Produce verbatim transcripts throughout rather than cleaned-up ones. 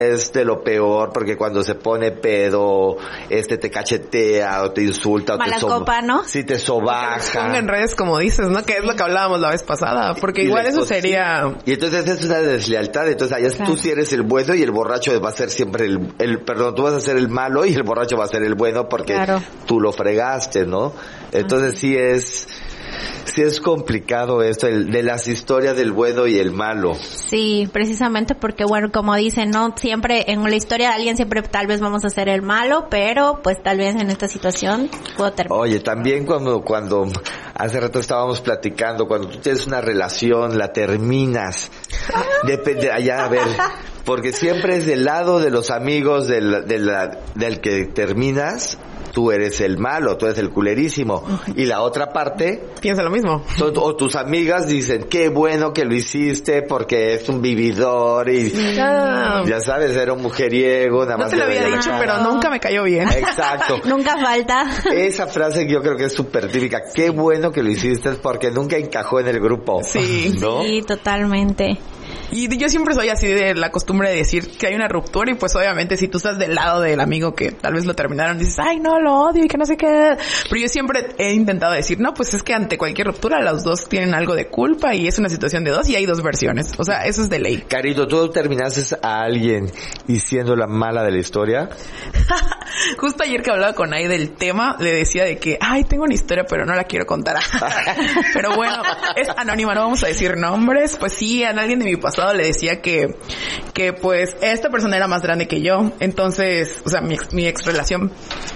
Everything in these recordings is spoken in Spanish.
es de lo peor porque cuando se pone pedo, este te cachetea o te insulta o mala te so- copa, ¿no? Sí, te sobaja. Ponga en redes como dices, ¿no? Que es lo que hablábamos la vez pasada, porque Y igual les- eso sería... Y entonces es una deslealtad, entonces allá Claro. tú sí eres el bueno y el borracho va a ser siempre el, el, perdón, tú vas a ser el malo y el borracho va a ser el bueno porque Claro. tú lo fregaste, ¿no? Entonces sí es, sí es complicado esto, el, de las historias del bueno y el malo. Sí, precisamente porque, bueno, como dicen, ¿no? Siempre, en la historia de alguien siempre tal vez vamos a ser el malo, pero pues tal vez en esta situación puedo terminar. Oye, también cuando, cuando, hace rato estábamos platicando, cuando tú tienes una relación, la terminas, depende, allá, a ver, porque siempre es del lado de los amigos del, de la, del que terminas, tú eres el malo, tú eres el culerísimo, y la otra parte, Piensa lo mismo. tu- o tus amigas dicen, qué bueno que lo hiciste porque es un vividor y, Ah, ya sabes, era un mujeriego, nada no más te lo le había veía la dicho, cara. pero nunca me cayó bien. Exacto. Nunca falta. Esa frase yo creo que es súper típica. Qué bueno que lo hiciste porque nunca encajó en el grupo. Sí. ¿No? Sí, totalmente. Y yo siempre soy así de la costumbre de decir que hay una ruptura y pues obviamente si tú estás del lado del amigo que tal vez lo terminaron, dices, ay no, lo odio y que no sé qué. Pero yo siempre he intentado decir, no, pues es que ante cualquier ruptura los dos tienen algo de culpa y es una situación de dos y hay dos versiones. O sea, eso es de ley. Carito, ¿tú terminaste a alguien y siendo la mala de la historia? Justo ayer que hablaba con Ay del tema, le decía de que, ay, tengo una historia, pero no la quiero contar. Pero bueno, es anónima, no vamos a decir nombres. Pues sí, a alguien de mi pasado le decía que, que pues esta persona era más grande que yo. Entonces, o sea, mi ex, mi ex relación.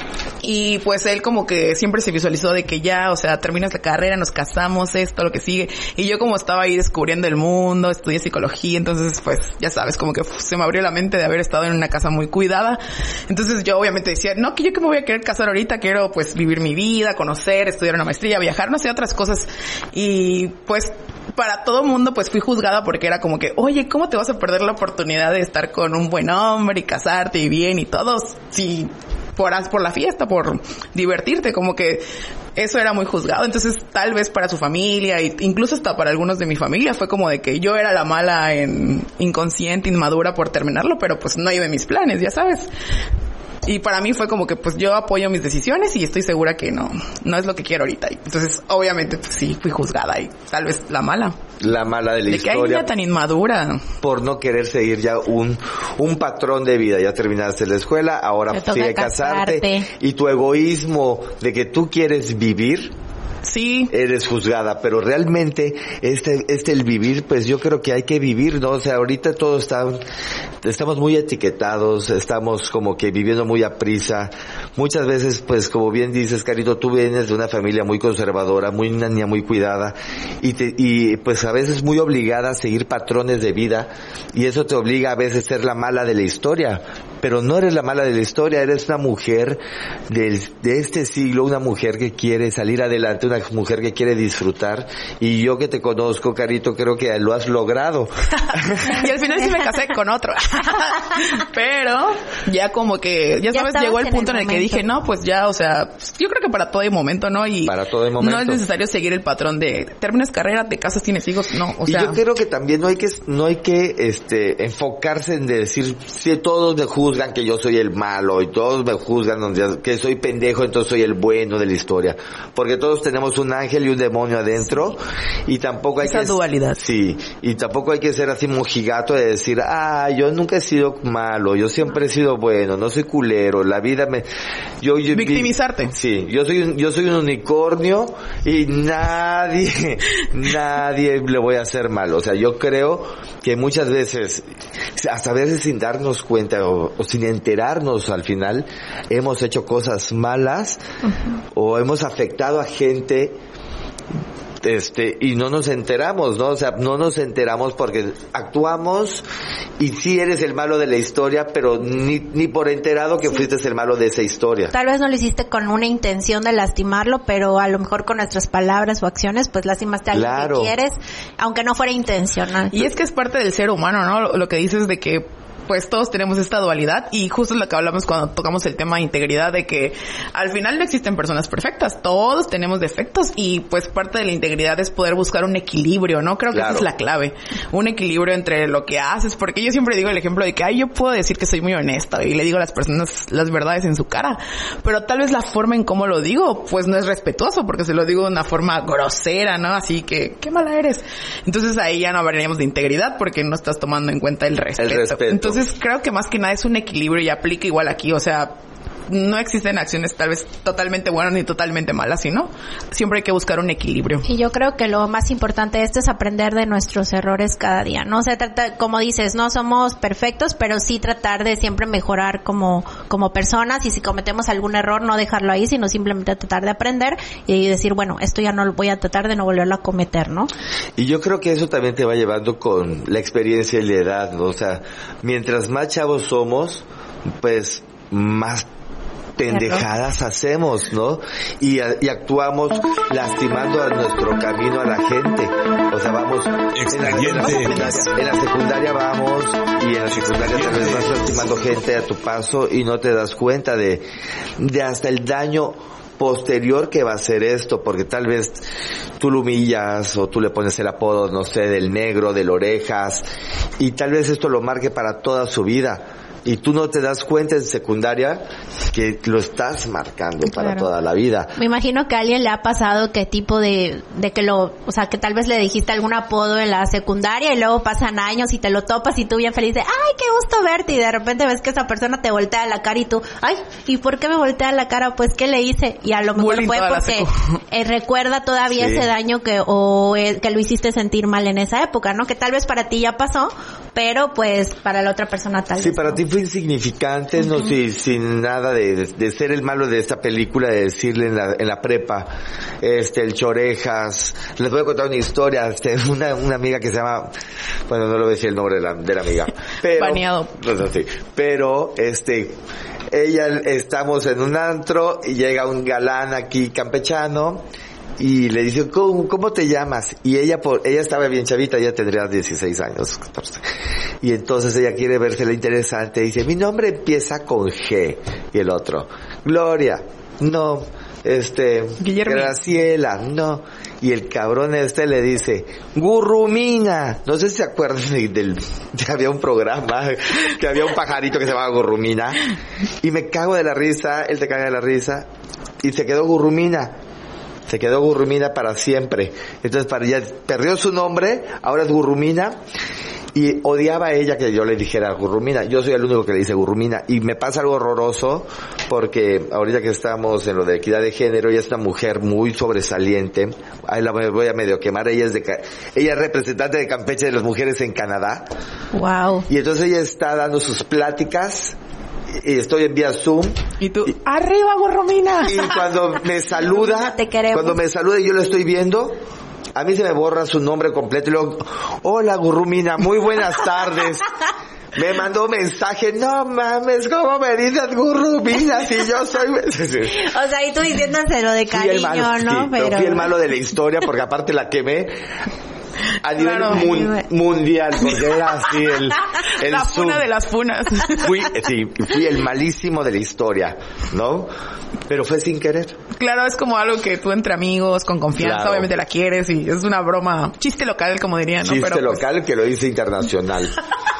Y pues él como que siempre se visualizó de que ya, o sea, terminas la carrera, nos casamos, esto, lo que sigue. Y yo como estaba ahí descubriendo el mundo, estudié psicología, entonces pues ya sabes, como que uf, se me abrió la mente de haber estado en una casa muy cuidada. Entonces yo obviamente decía, no, que yo que me voy a querer casar ahorita, quiero pues vivir mi vida, conocer, estudiar una maestría, viajar, no sé, otras cosas. Y pues para todo mundo pues fui juzgada porque era como que, oye, ¿cómo te vas a perder la oportunidad de estar con un buen hombre y casarte y bien y todo si por, por la fiesta, por divertirte? Como que eso era muy juzgado. Entonces tal vez para su familia e incluso hasta para algunos de mi familia fue como de que yo era la mala, en inconsciente, inmadura por terminarlo, pero pues no iba en mis planes, ya sabes. Y para mí fue como que pues yo apoyo mis decisiones y estoy segura que no, no es lo que quiero ahorita. Entonces obviamente pues sí, fui juzgada y tal vez la mala. La mala de la De que hay historia. niña tan inmadura. Por no querer seguir ya un, un patrón de vida. Ya terminaste la escuela, ahora Te toca sigue casarte. casarte. Y tu egoísmo de que tú quieres vivir, Sí. eres juzgada, pero realmente este este el vivir, pues yo creo que hay que vivir, ¿no? O sea, ahorita todo está, estamos muy etiquetados, estamos como que viviendo muy a prisa. Muchas veces, pues como bien dices, Carito, tú vienes de una familia muy conservadora, muy una niña muy cuidada y te, y pues a veces muy obligada a seguir patrones de vida y eso te obliga a veces a ser la mala de la historia. Pero no eres la mala de la historia, eres una mujer del, de este siglo, una mujer que quiere salir adelante, una mujer que quiere disfrutar, y yo que te conozco, Carito, creo que lo has logrado. Y al final sí me casé con otro. Pero ya como que, ya Ya sabes, estabas llegó el en punto el en el que momento. dije, no, pues ya, o sea, yo creo que para todo hay momento, ¿no? Y Para todo hay momento. no es necesario seguir el patrón de terminas carrera, te casas, tienes hijos, no, o sea. Y yo creo que también no hay que, no hay que, este, enfocarse en decir, si todos me juzgan que yo soy el malo, y todos me juzgan donde, que soy pendejo, entonces soy el bueno de la historia. Porque todos tenemos un ángel y un demonio adentro, y tampoco hay Esa que... dualidad. Sí, y tampoco hay que ser así mojigato de decir, ah, yo nunca he sido malo, yo siempre he sido bueno, no soy culero, la vida me... Yo, yo, Victimizarte. Sí, yo soy un, yo soy un unicornio y nadie, nadie le voy a hacer mal. O sea, yo creo que muchas veces, hasta a veces sin darnos cuenta o, o sin enterarnos al final, hemos hecho cosas malas uh-huh. o hemos afectado a gente este y no nos enteramos, ¿no? O sea, no nos enteramos porque actuamos y sí eres el malo de la historia, pero ni ni por enterado que sí. fuiste el malo de esa historia. Tal vez no lo hiciste con una intención de lastimarlo, pero a lo mejor con nuestras palabras o acciones, pues lastimaste a alguien claro. que quieres, aunque no fuera intencional. Y es que es parte del ser humano, ¿no? Lo, lo que dices de que pues todos tenemos esta dualidad y justo es lo que hablamos cuando tocamos el tema de integridad, de que al final no existen personas perfectas, todos tenemos defectos y pues parte de la integridad es poder buscar un equilibrio, ¿no? Creo que Claro. esa es la clave, un equilibrio entre lo que haces, porque yo siempre digo el ejemplo de que, ay, yo puedo decir que soy muy honesta y le digo a las personas las verdades en su cara, pero tal vez la forma en cómo lo digo, pues no es respetuoso, porque se lo digo de una forma grosera, ¿no? Así que, qué mala eres. Entonces ahí ya no hablaríamos de integridad porque no estás tomando en cuenta el respeto. El respeto. Entonces creo que más que nada es un equilibrio y aplica igual aquí, o sea, no existen acciones tal vez totalmente buenas ni totalmente malas, sino siempre hay que buscar un equilibrio. Y yo creo que lo más importante de esto es aprender de nuestros errores cada día, ¿no? O sea, trata, como dices, no somos perfectos, pero sí tratar de siempre mejorar como, como personas, y si cometemos algún error, no dejarlo ahí, sino simplemente tratar de aprender y decir, bueno, esto ya no lo voy a tratar de no volverlo a cometer, ¿no? Y yo creo que eso también te va llevando con la experiencia y la edad, ¿no? O sea, mientras más chavos somos, pues más pendejadas hacemos, ¿no? Y, y actuamos lastimando a nuestro camino a la gente. O sea, vamos en la, en la secundaria, en la secundaria vamos y en la secundaria tal vez vas lastimando gente a tu paso y no te das cuenta de, de hasta el daño posterior que va a ser esto, porque tal vez tú lo humillas o tú le pones el apodo, no sé, del negro, del orejas, y tal vez esto lo marque para toda su vida. Y tú no te das cuenta en secundaria que lo estás marcando para Claro. toda la vida. Me imagino que a alguien le ha pasado qué tipo de, de que lo, o sea, que tal vez le dijiste algún apodo en la secundaria y luego pasan años y te lo topas y tú bien feliz de, ay, qué gusto verte, y de repente ves que esa persona te voltea la cara y tú, ay, ¿y por qué me voltea la cara? Pues, ¿qué le hice? Y a lo mejor Bullying fue toda la porque secu. eh, recuerda todavía Sí. ese daño que, o eh, que lo hiciste sentir mal en esa época, ¿no? Que tal vez para ti ya pasó, pero pues para la otra persona tal Sí, vez para no. ti fue insignificante, no sí, sin nada de, de ser el malo de esta película, de decirle en la, en la prepa, este, el chorejas. Les voy a contar una historia, este, una, una amiga que se llama, bueno, no lo voy a decir el nombre de la, de la amiga, pero, Baneado. pues, sí, pero, este, ella, estamos en un antro y llega un galán aquí campechano y le dice, ¿cómo, cómo te llamas? Y ella, por, ella estaba bien chavita, ella tendría dieciséis años, catorce. Y entonces ella quiere vérsela interesante y dice, mi nombre empieza con G. Y el otro, Gloria, no, este, Guillermo. Graciela, no. Y el cabrón este le dice, Gurrumina. No sé si se acuerdan de- del, de- había un programa, que había un pajarito que se llamaba Gurrumina. Y me cago de la risa, él te caga de la risa. Y se quedó Gurrumina. Se quedó Gurrumina para siempre. Entonces, para ella, perdió su nombre, ahora es Gurrumina. Y odiaba a ella que yo le dijera Gurrumina. Yo soy el único que le dice Gurrumina. Y me pasa algo horroroso, porque ahorita que estamos en lo de equidad de género, ella es una mujer muy sobresaliente. Ahí la voy a medio quemar. Ella es de, Ca- ella es representante de Campeche de las mujeres en Canadá. Wow. Y entonces ella está dando sus pláticas. Y estoy en vía Zoom. Y tú, ¡arriba, Gorromina! Y cuando me saluda, Te queremos. cuando me saluda y yo lo estoy viendo, a mí se me borra su nombre completo y luego, hola Gurrumina, muy buenas tardes. Me mandó un mensaje, no mames, ¿cómo me dices Gurrumina si yo soy...? O sea, y tú diciéndoselo de Fui el cariño, malo, ¿no? sí, pero Pero... fui el malo de la historia porque aparte la quemé a nivel Claro. mun- mundial, porque era así el... el La Zoom. funa de las funas. Fui, sí, fui el malísimo de la historia, ¿no? Pero fue sin querer. Claro, es como algo que tú entre amigos, con confianza, Claro. obviamente la quieres y es una broma, chiste local, como dirían, ¿no? Chiste Pero pues, local que lo hice internacional.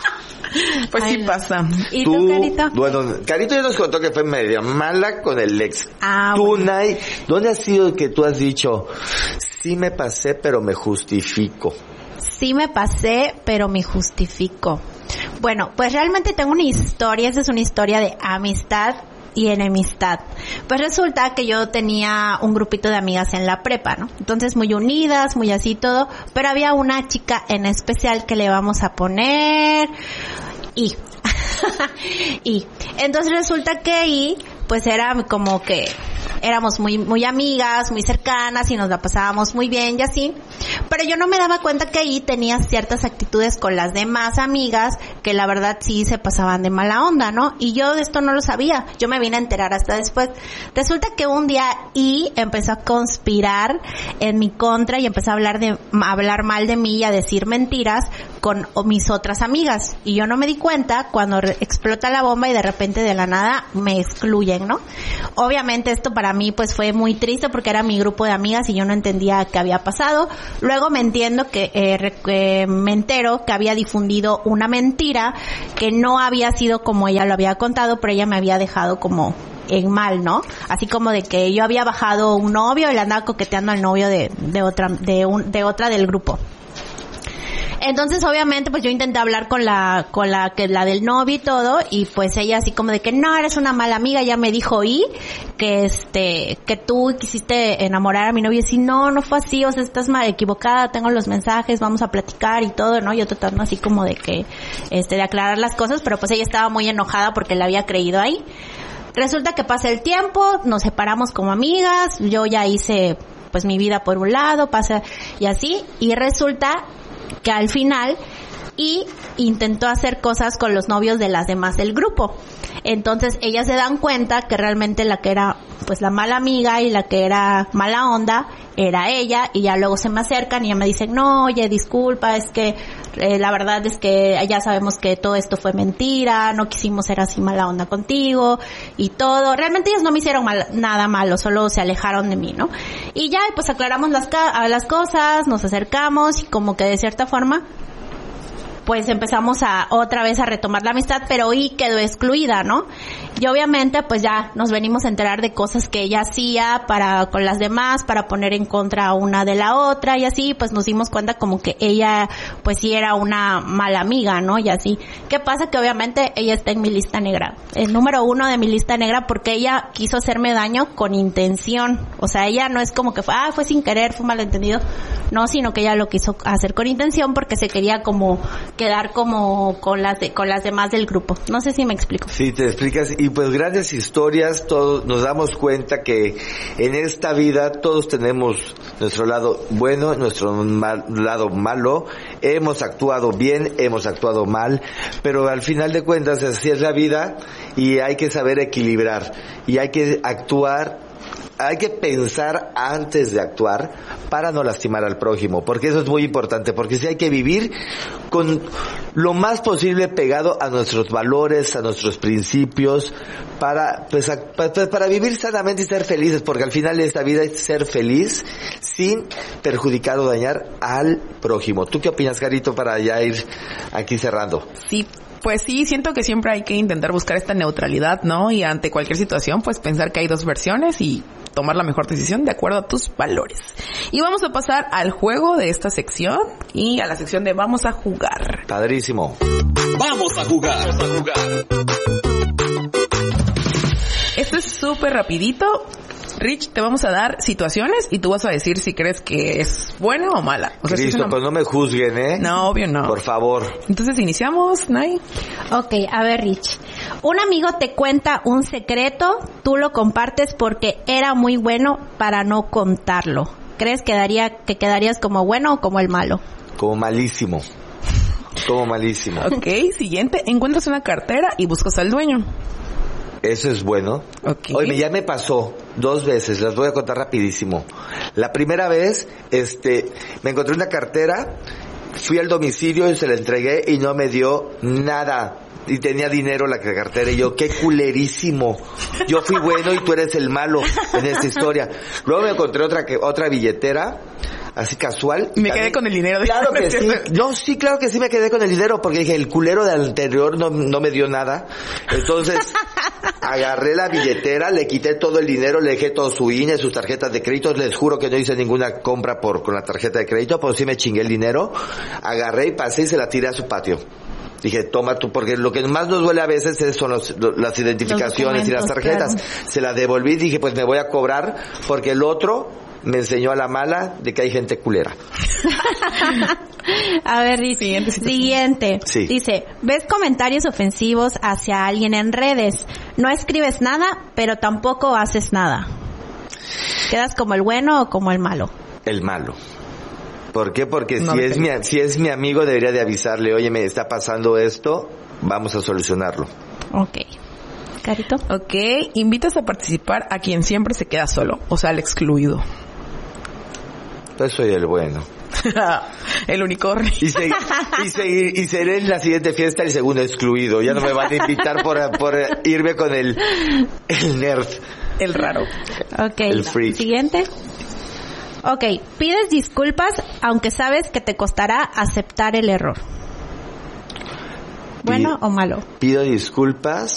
pues Ay, sí no. pasa. ¿Y tú, Carito? Bueno, Carito ya nos contó que fue media mala con el ex. Ah, tú, bueno. Nay, ¿dónde ha sido que tú has dicho, sí me pasé, pero me justifico? Sí me pasé, pero me justifico. Bueno, pues realmente tengo una historia, esa es una historia de amistad y enemistad. Pues resulta que yo tenía un grupito de amigas en la prepa, ¿no? Entonces muy unidas, muy así todo, pero había una chica en especial que le vamos a poner Y. y. Entonces resulta que I, pues era como que éramos muy muy amigas, muy cercanas y nos la pasábamos muy bien y así. Pero yo no me daba cuenta que I tenía ciertas actitudes con las demás amigas que la verdad sí se pasaban de mala onda, ¿no? Y yo de esto no lo sabía, yo me vine a enterar hasta después. Resulta que un día I empezó a conspirar en mi contra y empezó a hablar de a hablar mal de mí y a decir mentiras con mis otras amigas. Y yo no me di cuenta cuando re- explota la bomba y de repente de la nada me excluyen, ¿no? Obviamente esto para mí pues fue muy triste porque era mi grupo de amigas y yo no entendía qué había pasado. Luego me entiendo que, eh, rec- eh, me entero que había difundido una mentira que no había sido como ella lo había contado, pero ella me había dejado como en mal, ¿no? Así como de que yo había bajado un novio y le andaba coqueteando al novio de, de otra, de un, de otra del grupo. Entonces, obviamente, pues yo intenté hablar con la, con la, que la del novio y todo, y pues ella así como de que no, eres una mala amiga, ya me dijo y que este, que tú quisiste enamorar a mi novio, y así, no, no fue así, o sea, estás mal equivocada, tengo los mensajes, vamos a platicar y todo, ¿no? Yo tratando así como de que, este, de aclarar las cosas, pero pues ella estaba muy enojada porque la había creído ahí. Resulta que pasa el tiempo, nos separamos como amigas, yo ya hice, pues mi vida por un lado, pasa, y así, y resulta que al final y intentó hacer cosas con los novios de las demás del grupo. Entonces ellas se dan cuenta que realmente la que era pues la mala amiga y la que era mala onda era ella, y ya luego se me acercan y ya me dicen, no, oye, disculpa, es que eh, la verdad es que ya sabemos que todo esto fue mentira, no quisimos ser así mala onda contigo y todo. Realmente ellos no me hicieron mal, nada malo, solo se alejaron de mí, ¿no? Y ya, pues aclaramos las, ca- las cosas, nos acercamos y como que de cierta forma pues empezamos a otra vez a retomar la amistad, pero I quedó excluida, ¿no? Y obviamente pues ya nos venimos a enterar de cosas que ella hacía para con las demás, para poner en contra a una de la otra, y así pues nos dimos cuenta como que ella pues sí era una mala amiga, ¿no? Y así. ¿Qué pasa? Que obviamente ella está en mi lista negra, el número uno de mi lista negra, porque ella quiso hacerme daño con intención. O sea, ella no es como que fue, ah, fue sin querer, fue malentendido, no, sino que ella lo quiso hacer con intención porque se quería como quedar como con las de, con las demás del grupo. No sé si me explico. Sí, te explicas. Y pues grandes historias, todos nos damos cuenta que en esta vida todos tenemos nuestro lado bueno, nuestro mal, lado malo. Hemos actuado bien, hemos actuado mal, pero al final de cuentas así es la vida y hay que saber equilibrar y hay que actuar. Hay que pensar antes de actuar para no lastimar al prójimo, porque eso es muy importante, porque sí hay que vivir con lo más posible pegado a nuestros valores, a nuestros principios, para pues, a, para, para vivir sanamente y ser felices, porque al final de esta vida es ser feliz sin perjudicar o dañar al prójimo. ¿Tú qué opinas, Carito, para ya ir aquí cerrando? Sí. Pues sí, siento que siempre hay que intentar buscar esta neutralidad, ¿no? Y ante cualquier situación, pues pensar que hay dos versiones y tomar la mejor decisión de acuerdo a tus valores. Y vamos a pasar al juego de esta sección y a la sección de vamos a jugar. Padrísimo. Vamos a jugar. Vamos a jugar. Esto es súper rapidito. Rich, te vamos a dar situaciones y tú vas a decir si crees que es buena o mala. O sea, Cristo, si una... pues no me juzguen, ¿eh? No, obvio no. Por favor. Entonces iniciamos, Nay. Ok, a ver, Rich. Un amigo te cuenta un secreto, tú lo compartes porque era muy bueno para no contarlo. ¿Crees que, daría, que quedarías como bueno o como el malo? Como malísimo. Como malísimo. Ok, siguiente. Encuentras una cartera y buscas al dueño. Eso es bueno. Okay. Oye, ya me pasó dos veces, las voy a contar rapidísimo. La primera vez, este, me encontré una cartera, fui al domicilio y se la entregué y no me dio nada. Y tenía dinero la cartera y yo, qué culerísimo. Yo fui bueno y tú eres el malo en esta historia. Luego me encontré otra que otra billetera, así casual. Me quedé con el dinero. Claro que sí. No, sí, claro que sí me quedé con el dinero porque dije, el culero del anterior no, no me dio nada. Entonces, agarré la billetera, le quité todo el dinero, le dejé todo su I N E, sus tarjetas de crédito. Les juro que no hice ninguna compra por con la tarjeta de crédito, pero sí me chingué el dinero. Agarré y pasé y se la tiré a su patio. Dije, toma tú, porque lo que más nos duele a veces son los, los, las identificaciones y las tarjetas. Claro. Se las devolví y dije, pues me voy a cobrar, porque el otro me enseñó a la mala de que hay gente culera. A ver, dice, siguiente. siguiente. Sí. Dice, ves comentarios ofensivos hacia alguien en redes. No escribes nada, pero tampoco haces nada. ¿Quedas como el bueno o como el malo? El malo. ¿Por qué? Porque No si le es mi, tengo. si es mi amigo debería de avisarle, oye, me está pasando esto, vamos a solucionarlo. Ok. Carito. Ok, invitas a participar a quien siempre se queda solo, o sea, al excluido. Entonces soy el bueno. El unicornio. Y, se, y, seguir, y seré en la siguiente fiesta el segundo excluido. Ya no me van a invitar por, por irme con el, el nerd. El raro. Ok. El freak. Siguiente. Ok. Pides disculpas aunque sabes que te costará aceptar el error. ¿Bueno Pi- o malo? Pido disculpas